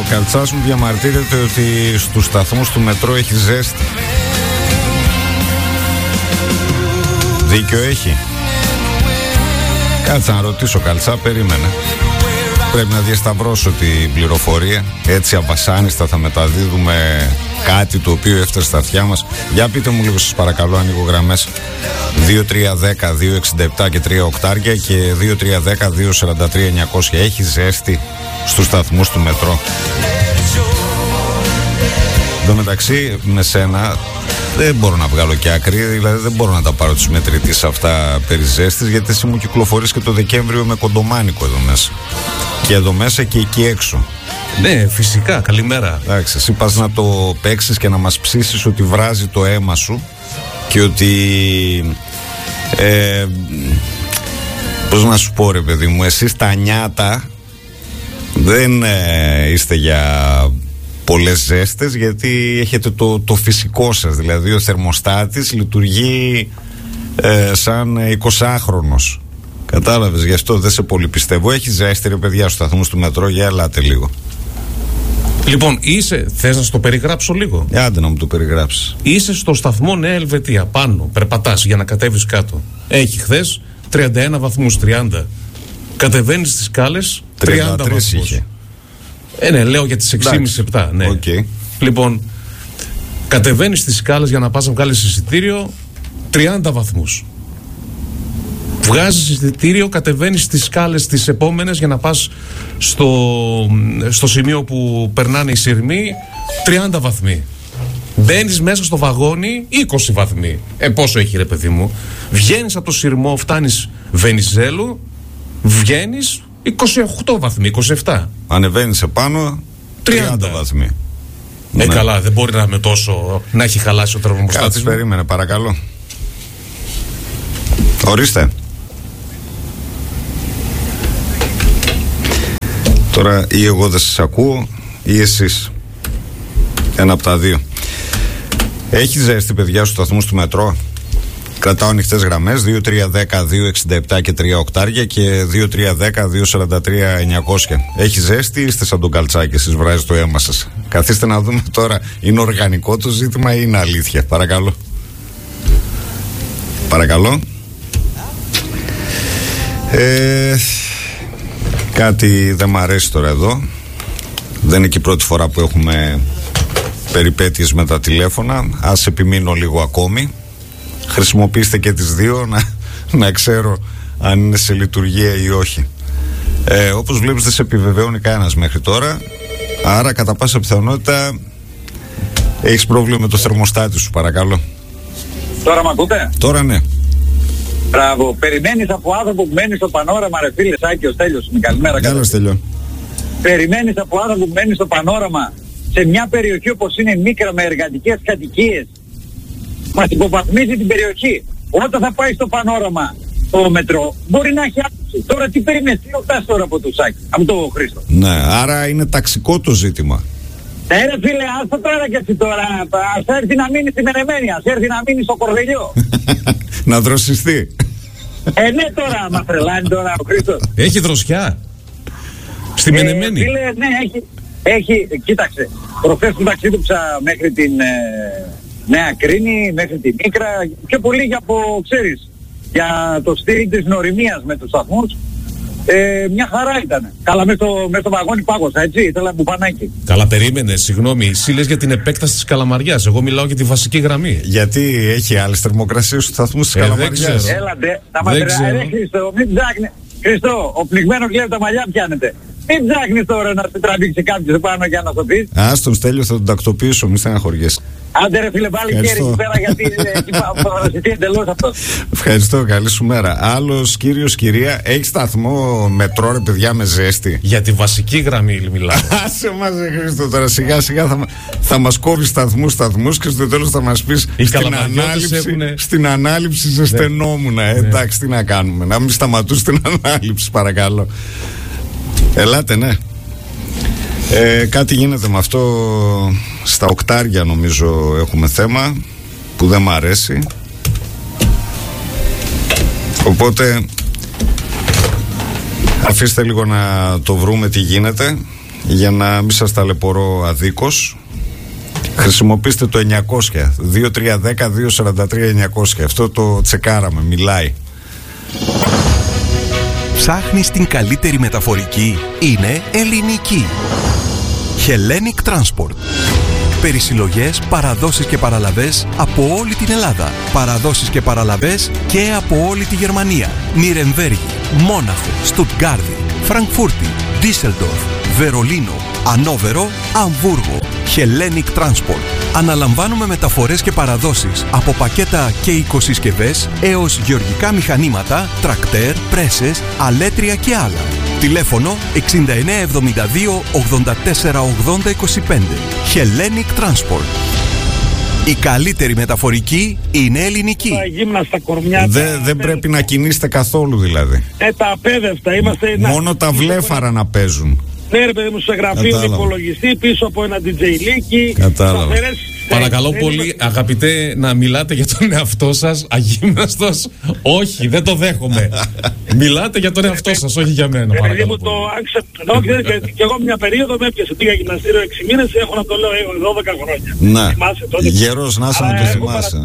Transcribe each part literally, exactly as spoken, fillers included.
Καλτσάς μου διαμαρτύρεται ότι στους σταθμούς του μετρό έχει ζέστη. Δίκιο έχει. Κάτσε να ρωτήσω, Καλτσά, περίμενε. Πρέπει να διασταυρώσω την πληροφορία. Έτσι αβασάνιστα θα μεταδίδουμε κάτι το οποίο έφτασε στα αυτιά μας. Για πείτε μου λίγο σας παρακαλώ, ανοίγω γραμμές. δύο τρία ένα μηδέν δύο εξήντα επτά και τρία οκτάρια και δύο τρία ένα μηδέν δύο σαράντα τρία εννιακόσια. Έχει ζέστη στους σταθμούς του μετρό? Εν τω μεταξύ, με σένα δεν μπορώ να βγάλω και άκρη, δηλαδή δεν μπορώ να τα πάρω τους μετρητής αυτά περί ζέστης, γιατί εσύ μου κυκλοφορείς και το Δεκέμβριο με κοντομάνικο εδώ μέσα. Και εδώ μέσα και εκεί έξω. Ναι, φυσικά, καλημέρα. Εντάξει, εσύ πας να το παίξεις και να μας ψήσεις ότι βράζει το αίμα σου και ότι ε, πώς να σου πω ρε παιδί μου, εσείς τα νιάτα δεν ε, είστε για πολλές ζέστες, γιατί έχετε το, το φυσικό σας, δηλαδή ο θερμοστάτης λειτουργεί ε, σαν εικοσάχρονος. Κατάλαβες, γι' αυτό δεν σε πολύ πιστεύω. Έχει ζέστη ρε παιδιά στους σταθμούς του μετρό, για ελάτε λίγο. Λοιπόν, είσαι, θες να σου το περιγράψω λίγο? Άντε να μου το περιγράψεις. Είσαι στο σταθμό Νέα Ελβετία, πάνω, περπατάς για να κατέβεις κάτω. Έχει χθες τριάντα ένα βαθμούς, τριάντα. Κατεβαίνεις στις σκάλες, τριάντα βαθμούς. Είχε. Ε, ναι, λέω για τις έξι και μισή επτά. Ναι. Okay. Λοιπόν, κατεβαίνεις στις σκάλες για να πας να βγάλεις εισιτήριο, τριάντα βαθμούς. Βγάζεις εισιτήριο, κατεβαίνεις στις σκάλες τις επόμενες για να πας στο, στο σημείο που περνάνε οι σειρμοί, τριάντα βαθμοί. Μπαίνεις μέσα στο βαγόνι, είκοσι βαθμοί. Ε, πόσο έχει ρε παιδί μου? Βγαίνεις από το σειρμό, φτάνεις Βενιζέλου, βγαίνεις είκοσι οκτώ βαθμοί, είκοσι επτά. Ανεβαίνεις επάνω, τριάντα βαθμοί. Ε, ναι. Καλά, δεν μπορεί να με τόσο να έχει χαλάσει ο θερμοστάτης. Κάτσε, περίμενε, παρακαλώ. Ορίστε. Τώρα ή εγώ δεν σας ακούω ή εσείς. Ένα από τα δύο. Έχει ζέστη παιδιά στους σταθμούς του μετρό? Κρατάω ανοιχτές γραμμές δύο τρία ένα μηδέν δύο εξήντα επτά και τρία οκτάρια και δύο τρία ένα μηδέν δύο σαράντα τρία εννιακόσια. Έχει ζέστη ή είστε σαν τον Καλτσάκη, εσείς βράζει το αίμα σας? Καθίστε να δούμε τώρα, είναι οργανικό το ζήτημα ή είναι αλήθεια? Παρακαλώ. Παρακαλώ. Ε, κάτι δεν μ' αρέσει τώρα εδώ. Δεν είναι και η πρώτη φορά που έχουμε περιπέτειες με τα τηλέφωνα. Ας επιμείνω λίγο ακόμη. Χρησιμοποιήστε και τις δύο να, να ξέρω αν είναι σε λειτουργία ή όχι. ε, Όπως βλέπεις δεν σε επιβεβαιώνει κανένας μέχρι τώρα. Άρα κατά πάσα πιθανότητα έχεις πρόβλημα με το θερμοστάτη σου. Παρακαλώ. Τώρα μ' ακούτε? Τώρα ναι. Μπράβο, περιμένεις από άνθρωπο που μένει στο πανόραμα, ρε φίλε, Σάκη, ο Στέλιος, καλημέρα. Καλώς Στέλιο. Περιμένεις από άνθρωπο που μένει στο πανόραμα σε μια περιοχή όπως είναι Μίκρα με εργατικές κατοικίες. Μας υποβαθμίζει την περιοχή. Όταν θα πάει στο πανόραμα το μετρό μπορεί να έχει άποψη. Τώρα τι περιμένεις, τι ρωτάς τώρα από το Σάκη, από το Χρήστο? Ναι, άρα είναι ταξικό το ζήτημα. Ναι ρε φίλε, ας το τώρα και έτσι τώρα, ας έρθει να μείνει στη Μενεμένη, ας έρθει να μείνει στο Κορδελιό. Να δροσιστεί. Ε, ναι τώρα, μας τρελάνει τώρα ο Χρήστος. Έχει δροσιά στη Μενεμένη. Ε, φίλε, ναι, έχει, έχει, κοίταξε, προχθές που ταξίδεψα μέχρι την ε, Νέα Κρίνη, μέχρι την Μίκρα, πιο πολύ για, από, ξέρεις, για το στυλ της νοημίας με τους σταθμούς. Ε, μια χαρά ήταν. Καλά, μέσα στο, μες στο βαγόνι πάγωσα, έτσι, ήθελα μπουπανάκι. Καλά, περίμενε, συγγνώμη. Εσύ λες για την επέκταση της Καλαμαριάς. Εγώ μιλάω για τη βασική γραμμή. Γιατί έχει άλλες θερμοκρασίες στους σταθμούς της ε, Καλαμαριάς? Έλατε, τα ματρεά, ρε Χριστό, μην ψάχνει. Χριστό, ο πνιγμένος λέει τα μαλλιά πιάνεται. Μην ψάχνεις τώρα να σε τραβήξει κάποιος επάνω για να το πεις. Ας τον Στέλιο, θα τον τακτοποιήσω, μη στεναχωριέσαι. Άντε ρε φίλε, βάλει χέρι εκεί πέρα γιατί είναι εντελώς αυτός. Ευχαριστώ, καλή σου μέρα. Άλλος κύριος, κυρία, έχει σταθμό μετρό ρε παιδιά με ζέστη? Για τη βασική γραμμή μιλάω. Άσε μας ρε Χρήστο τώρα, σιγά σιγά θα, θα μας κόβεις σταθμούς σταθμούς και στο τέλος θα μας πεις στην ανάληψη, έχουνε... στην ανάληψη ζεσθενόμουνα. Ναι. Ε, εντάξει, τι να κάνουμε, να μην σταματούς την ανάληψη παρακαλώ. Ελάτε, ναι. Ε, κάτι γίνεται με αυτό. Στα οκτάρια νομίζω έχουμε θέμα που δεν μ' αρέσει. Οπότε αφήστε λίγο να το βρούμε τι γίνεται. για να μην σας ταλαιπωρώ αδίκως, χρησιμοποιήστε το εννιακόσια δύο τρία ένα μηδέν δύο τέσσερα τρία εννιακόσια. Αυτό το τσεκάραμε, μιλάει. Ψάχνεις την καλύτερη μεταφορική? Είναι ελληνική. Hellenic Transport. Περισυλλογές, παραδόσεις και παραλαβές από όλη την Ελλάδα. Παραδόσεις και παραλαβές και από όλη τη Γερμανία. Νιρεμβέργη, Μόναχο, Στουτγκάρδη, Φραγκφούρτη, Ντίσελντορφ, Βερολίνο, Ανόβερο, Αμβούργο. Hellenic Transport. Αναλαμβάνουμε μεταφορές και παραδόσεις από πακέτα και οικοσυσκευές έως γεωργικά μηχανήματα, τρακτέρ, πρέσες, αλέτρια και άλλα. Τηλέφωνο εξήντα εννέα εβδομήντα δύο ογδόντα τέσσερα ογδόντα είκοσι πέντε. Hellenic Transport. Η καλύτερη μεταφορική είναι ελληνική. Τα γύμνα στα κορμιά. Δεν δε πρέπει να κινείστε καθόλου δηλαδή. Ε, τα απέδευτα είμαστε. Μόνο να, τα βλέφαρα να παίζουν. Ναι, ρε παιδί μου, σε γραφείο υπολογιστή πίσω από ένα ντι τζέι λίκι. Κατάλαβα. Παρακαλώ πολύ, αγαπητέ, να μιλάτε για τον εαυτό σας αγύμναστος. Όχι, δεν το δέχομαι. Μιλάτε για τον εαυτό σας, όχι για μένα. Επειδή μου το άξε. Και εγώ μια περίοδο με έπιασε. Πήγα γυμναστήριο έξι μήνες, έχω να το λέω δώδεκα χρόνια. Ναι. Γερός να είσαι να το θυμάσαι.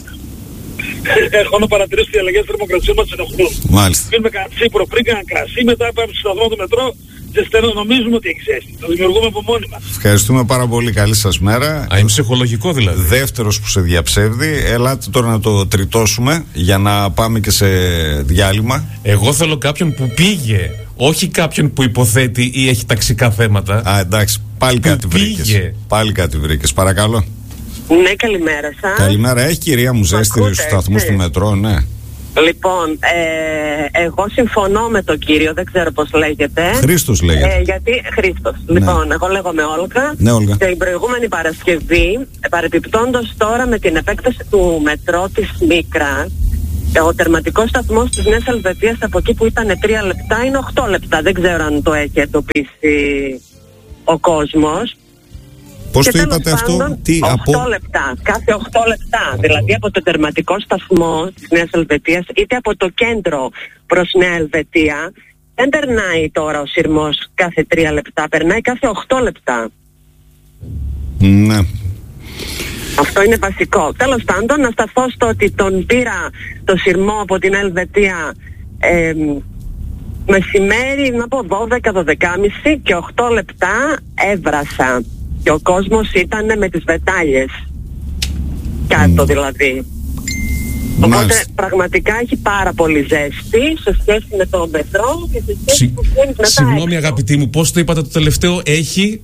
Έχω να παρατηρήσω ότι οι αλλαγές θερμοκρασίας μας ενοχλούν. Μάλιστα. Πίνουμε τσίπουρο πριν, κανένα κρασί, μετά πάμε στο σταθμό του μετρό. Και στενό νομίζουμε ότι έχει ζέστη. Το δημιουργούμε από μόνοι μας. Ευχαριστούμε πάρα πολύ. Καλή σας μέρα. Α, είναι ψυχολογικό δηλαδή. Δεύτερος που σε διαψεύδει. Ελάτε τώρα να το τριτώσουμε για να πάμε και σε διάλειμμα. Εγώ θέλω κάποιον που πήγε, όχι κάποιον που υποθέτει ή έχει ταξικά θέματα. Α, εντάξει. Πάλι που κάτι βρήκες. Πάλι κάτι βρήκες. Παρακαλώ. Ναι, καλημέρα σας. Καλημέρα. Έχει κυρία μου ζέστη στους σταθμούς του μετρό, ναι. Λοιπόν, ε, εγώ συμφωνώ με τον κύριο, δεν ξέρω πώς λέγεται. Χρήστος λέγεται. Ε, γιατί, Χρήστος. Ναι. Λοιπόν, εγώ λέγομαι Όλγα. Ναι, Όλγα. Την προηγούμενη Παρασκευή, παρεπιπτόντως τώρα με την επέκταση του μετρό της Μίκρας, ο τερματικός σταθμός της Νέας Ελβετίας από εκεί που ήταν τρία λεπτά είναι οκτώ λεπτά. Δεν ξέρω αν το έχει εντοπίσει ο κόσμος. Πώς το είπατε αυτό? Τι, οκτώ από... λεπτά, κάθε οκτώ λεπτά. Δηλαδή από το τερματικό σταθμό της Νέας Ελβετίας είτε από το κέντρο προς Νέα Ελβετία δεν περνάει τώρα ο σειρμός κάθε τρία λεπτά, περνάει κάθε οκτώ λεπτά. Ναι. Αυτό είναι βασικό. Τέλος πάντων, να σταθώ στο ότι τον πήρα το σειρμό από την Ελβετία ε, μεσημέρι, να πω δώδεκα δώδεκα και μισή και οκτώ λεπτά έβρασα. Και ο κόσμος ήταν με τις βετάλιες κάτω mm. δηλαδή. Οπότε Μάλιστα. πραγματικά έχει πάρα πολύ ζέστη σε σχέση με το μετρό και σε σχέση Συ... που βγαίνεις μετά. Συγγνώμη αγαπητή μου, πώς το είπατε το τελευταίο? Έχει...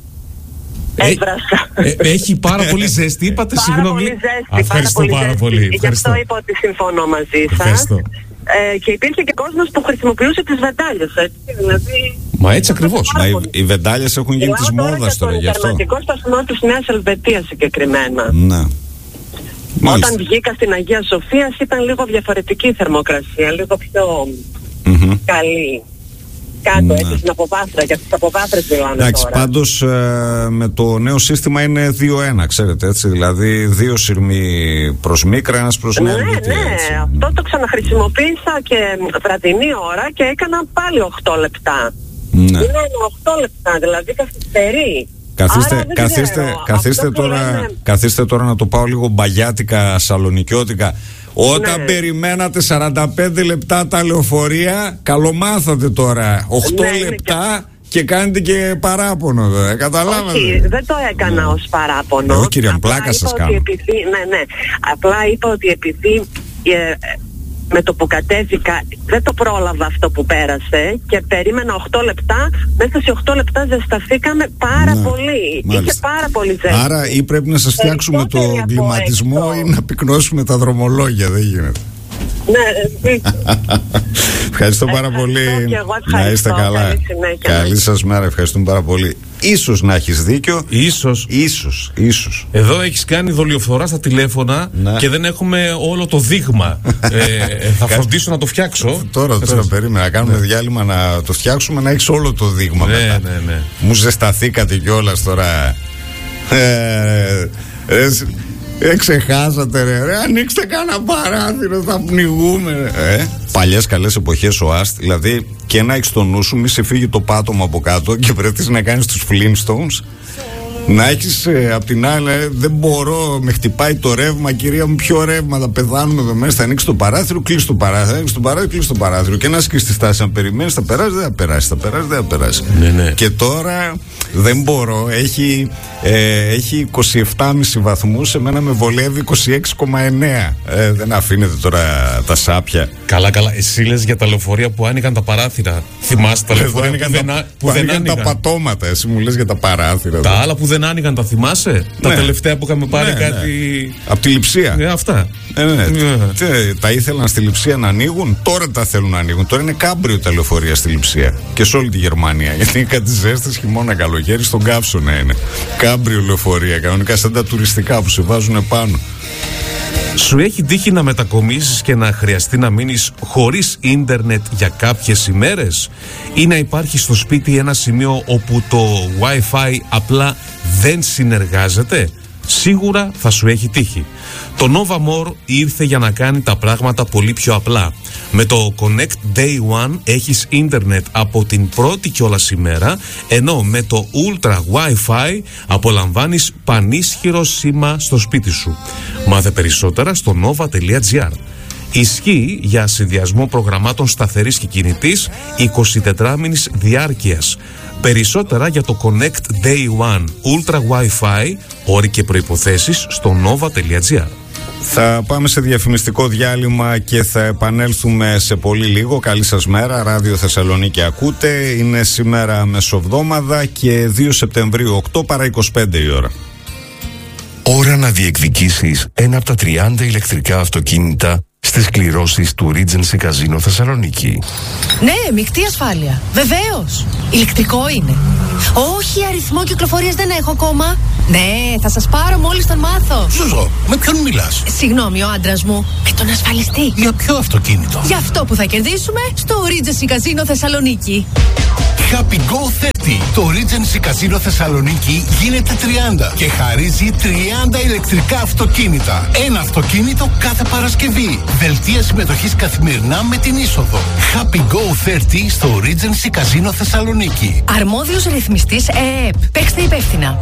Έβρασα. Ε, έχει πάρα πολύ ζέστη, είπατε, πάρα συγγνώμη. Πολύ ζέστη, Α, ευχαριστώ πάρα πολύ. Πάρα πολύ. Γι' αυτό είπα ότι συμφωνώ μαζί σας. Ε, και υπήρχε και κόσμος που χρησιμοποιούσε τις βεντάλιες, έτσι, δηλαδή... Μα έτσι ακριβώς. Μα οι, οι βεντάλιες έχουν γίνει της μόδας τώρα, γι' αυτό. Το τερματικό σταθμό της Νέας Ελβετίας συγκεκριμένα. Ναι. Μάλιστα. Όταν βγήκα στην Αγία Σοφίας ήταν λίγο διαφορετική η θερμοκρασία, λίγο πιο mm-hmm. καλή. Κάτω, ναι. έτσι, στην αποβάθρα, για τις αποβάθρες μιλάμε. Εντάξει, τώρα. πάντως ε, με το νέο σύστημα είναι δύο ένα, ξέρετε, έτσι, δηλαδή δύο σειρμοί προς Μίκρα, ένας προς Νέα Ελβετία. Ναι, ναι, έτσι. αυτό το ξαναχρησιμοποίησα και βραδινή ώρα και έκανα πάλι οκτώ λεπτά. Ναι. Είναι οκτώ λεπτά, δηλαδή καθυστερεί. Καθίστε, Άρα, καθίστε, καθίστε, τώρα, λένε... καθίστε τώρα να το πάω λίγο μπαγιάτικα, σαλονικιώτικα. Όταν ναι. περιμένατε σαράντα πέντε λεπτά τα λεωφορεία, καλομάθατε τώρα οκτώ ναι, λεπτά και... και κάνετε και παράπονο τώρα, καταλάβατε? Όχι, δεν το έκανα ναι. ως παράπονο. Όχι κύριε, πλάκα σας κάνω. Επειδή, ναι, ναι, απλά είπα ότι επειδή ε, με το που κατέβηκα δεν το πρόλαβα αυτό που πέρασε και περίμενα οκτώ λεπτά, μέσα σε οκτώ λεπτά ζεσταθήκαμε πάρα ναι, πολύ. Μάλιστα. Είχε πάρα πολύ ζέστη. Άρα ή πρέπει να σας φτιάξουμε το εγκληματισμό ή να πυκνώσουμε τα δρομολόγια, δεν γίνεται. Ναι, ευχαριστώ πάρα πολύ. Να είστε καλά. Καλή, Καλή σας μέρα, ευχαριστούμε πάρα πολύ. Ίσως να έχεις δίκιο. Ίσως. Ίσως, ίσως. Εδώ έχεις κάνει δολιοφθορά στα τηλέφωνα ναι. και δεν έχουμε όλο το δείγμα. ε, θα φροντίσω να το φτιάξω. Τώρα, τώρα περίμενα. Να κάνουμε ναι. διάλειμμα να το φτιάξουμε, να έχεις όλο το δείγμα. Ναι, μετά. ναι, ναι. Μου ζεσταθήκατε κιόλας τώρα. Ε, ε, Ε, ξεχάσατε ρε, ρε, ανοίξτε κάνα παράθυρο, θα πνιγούμε ρε. Ε, παλιές καλές εποχές ο Αστ, δηλαδή και να έχεις το νου σου μη σε φύγει το πάτωμα από κάτω και βρεθείς να κάνεις τους Flintstones. Να έχεις ε, απ' την άλλη, ε, δεν μπορώ, με χτυπάει το ρεύμα, κυρία μου, ποιο ρεύμα, θα πεθάνουμε εδώ μέσα. Θα ανοίξει το παράθυρο, κλείσει το παράθυρο, ανοίξει το παράθυρο, κλείσει το παράθυρο. Και να σκίσει τη στάση, αν περιμένεις, θα περάσει, δεν θα περάσει, θα περάσει, δεν θα περάσει. Ναι, ναι. Και τώρα δεν μπορώ, έχει, ε, έχει είκοσι επτά κόμμα πέντε βαθμούς, εμένα με βολεύει είκοσι έξι κόμμα εννέα. Ε, δεν αφήνετε τώρα τα σάπια. Καλά, καλά. Εσύ λες για τα λεωφορεία που άνοιγαν τα παράθυρα. Θυμάσαι τα λεωφορεία που, δεν, τα, που δεν άνοιγαν τα πατώματα. Εσύ μου λες για τα παράθυρα. Τα άλλα που δεν άνοιγαν, τα θυμάσαι? Ναι. Τα τελευταία που είχαμε πάρει, ναι, κάτι. Ναι. Από τη Λειψία. Ε, αυτά. Ε, ναι. Ναι. Τε, τα ήθελαν στη Λειψία να ανοίγουν, τώρα τα θέλουν να ανοίγουν. Τώρα είναι κάμπριο τα λεωφορεία στη Λειψία και σε όλη τη Γερμανία. Γιατί είναι κάτι ζέστες, χειμώνα, καλοκαίρι, στον καύσωνα είναι. Κάμπριο λεωφορεία, κανονικά σαν τα τουριστικά που σε βάζουν πάνω. Σου έχει τύχει να μετακομίσεις και να χρειαστεί να μείνεις χωρίς ίντερνετ για κάποιες ημέρες, ή να υπάρχει στο σπίτι ένα σημείο όπου το Wi-Fi απλά δεν συνεργάζεται? Σίγουρα θα σου έχει τύχει. Το Nova More ήρθε για να κάνει τα πράγματα πολύ πιο απλά. Με το Connect Day One έχεις ίντερνετ από την πρώτη κιόλας ημέρα, ενώ με το Ultra Wi-Fi απολαμβάνεις πανίσχυρο σήμα στο σπίτι σου. Μάθε περισσότερα στο nova τελεία gr. Ισχύει για συνδυασμό προγραμμάτων σταθερής και κινητής εικοσιτετράμηνης διάρκειας. Περισσότερα για το Connect Day One Ultra Wi-Fi, όροι και προϋποθέσεις στο nova τελεία gr. Θα πάμε σε διαφημιστικό διάλειμμα και θα επανέλθουμε σε πολύ λίγο. Καλή σας μέρα, Ράδιο Θεσσαλονίκη ακούτε. Είναι σήμερα μεσοβδόμαδα και δύο Σεπτεμβρίου, οκτώ παρά είκοσι πέντε η ώρα. Ώρα να διεκδικήσεις ένα από τα τριάντα ηλεκτρικά αυτοκίνητα στις κληρώσεις του Regency Casino Θεσσαλονίκη. Ναι, μεικτή ασφάλεια. Βεβαίως. Ηλεκτρικό είναι. Όχι, αριθμό κυκλοφορίας δεν έχω ακόμα. Ναι, θα σας πάρω μόλις τον μάθω. Ζουζό, με ποιον μιλάς? Συγγνώμη, ο άντρας μου. Με τον ασφαλιστή. Για ποιο αυτοκίνητο? Για αυτό που θα κερδίσουμε στο Regency Casino Θεσσαλονίκη. Happy Go τριάντα. Το Regency Casino Θεσσαλονίκη γίνεται τριάντα και χαρίζει τριάντα ηλεκτρικά αυτοκίνητα. Ένα αυτοκίνητο κάθε Παρασκευή. Δελτία συμμετοχής καθημερινά με την είσοδο. Happy Go τριάντα στο Regency Casino Θεσσαλονίκη. Αρμόδιος ρυθμιστής ΕΕΠ. Παίξτε υπεύθυνα.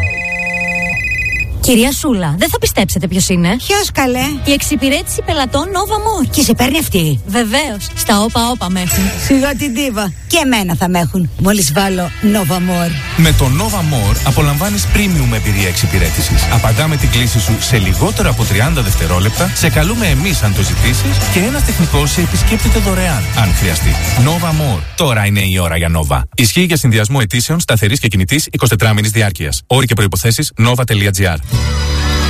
Κυρία Σούλα, δεν θα πιστέψετε ποιος είναι. Ποιος καλέ? Η εξυπηρέτηση πελατών Nova More. Και σε παίρνει αυτή? Βεβαίως. Στα όπα όπα με έχουν. Σιγά την τίβα. Και εμένα θα με έχουν. Μόλις βάλω Nova More. Με το Nova More απολαμβάνεις premium εμπειρία εξυπηρέτησης. Απαντάμε την κλήση σου σε λιγότερο από τριάντα δευτερόλεπτα. Σε καλούμε εμείς αν το ζητήσεις και ένας τεχνικός σε επισκέπτεται δωρεάν αν χρειαστεί. Nova More. Τώρα είναι η ώρα για Nova. Ισχύει για συνδυασμό αιτήσεων σταθερής και κινητής εικοσιτετράμηνης διάρκειας. Όροι και προϋποθέσεις nova τελεία gr.